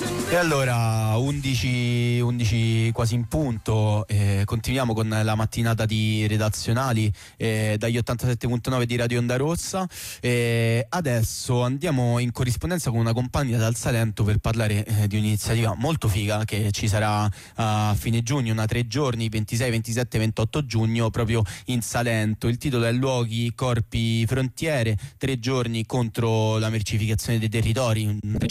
E allora 11 quasi in punto, continuiamo con la mattinata di redazionali dagli 87.9 di Radio Onda Rossa. Adesso andiamo in corrispondenza con una compagna dal Salento per parlare di un'iniziativa molto figa che ci sarà a fine giugno, 3 giorni, 26, 27, 28 giugno, proprio in Salento. Il titolo è Luoghi, Corpi, Frontiere, 3 giorni contro la mercificazione dei territori,